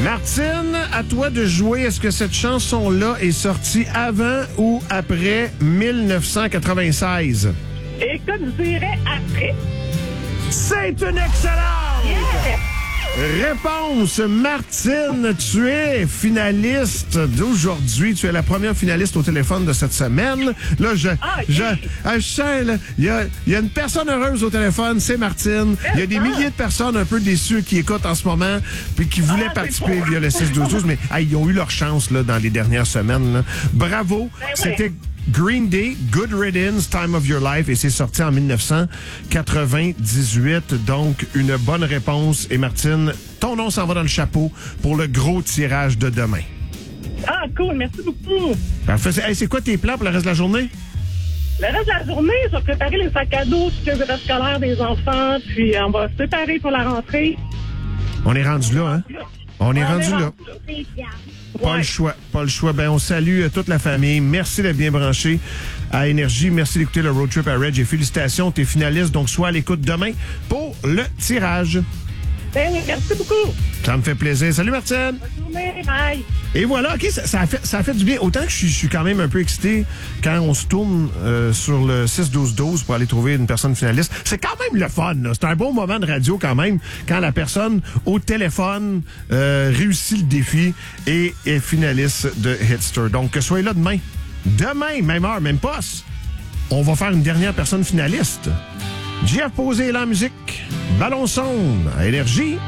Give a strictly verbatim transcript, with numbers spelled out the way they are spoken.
Martine, à toi de jouer. Est-ce que cette chanson-là est sortie avant ou après mille neuf cent quatre-vingt-seize? Écoute, je dirais après. C'est une excellente Yeah! réponse. Martine, tu es finaliste d'aujourd'hui. Tu es la première finaliste au téléphone de cette semaine. Là, je, Ah, je, yeah. je sens, là, il y a, il y a une personne heureuse au téléphone, c'est Martine. Il y a des milliers de personnes un peu déçues qui écoutent en ce moment puis qui voulaient Ah, participer c'est via le six douze douze, mais hey, ils ont eu leur chance là, dans les dernières semaines. Là. Bravo. Ben ouais. C'était Green Day, Good Riddance, Time of Your Life, et c'est sorti en mille neuf cent quatre-vingt-dix-huit. Donc, une bonne réponse. Et Martine, ton nom s'en va dans le chapeau pour le gros tirage de demain. Ah, cool, merci beaucoup. Parfait. C'est, hey, c'est quoi tes plans pour le reste de la journée? Le reste de la journée, je vais préparer les sacs à dos, toutes les œuvres scolaires des enfants, puis on va se préparer pour la rentrée. On est rendu là, hein? On est On rendu est là. rendu Pas Ouais. le choix, pas le choix. Ben, on salue euh, toute la famille. Merci d'être bien branché à Énergie. Merci d'écouter le Road Trip à Reg et félicitations, t'es finaliste. Donc, sois à l'écoute demain pour le tirage. Ben oui, merci beaucoup. Ça me fait plaisir. Salut, Martine! Bonne journée, bye. Et voilà, OK, ça, ça, a fait, ça a fait du bien. Autant que je suis, je suis quand même un peu excité quand on se tourne euh, sur le six douze douze pour aller trouver une personne finaliste. C'est quand même le fun, là. C'est un bon moment de radio quand même quand la personne au téléphone euh, réussit le défi et est finaliste de Hitster. Donc, soyez là demain. Demain, même heure, même poste. On va faire une dernière personne finaliste. Jeff Posé et la musique. Ballon sonde à Énergie.